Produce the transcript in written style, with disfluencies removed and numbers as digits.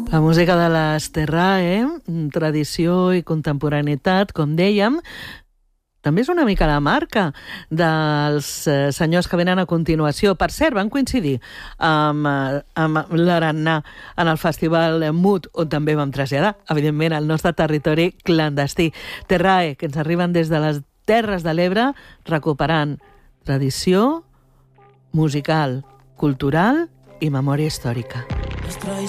La música de les Terrae, tradició i contemporaneitat, com dèiem, també és una mica la marca dels senyors que venen a continuació. Per cert, van coincidir amb l'Arannà en el festival Mood, on també vam traslladar, evidentment, al nostre territori clandestí. Terrae, que ens arriben des de les Terres de l'Ebre, recuperant tradició musical, cultural i memòria històrica.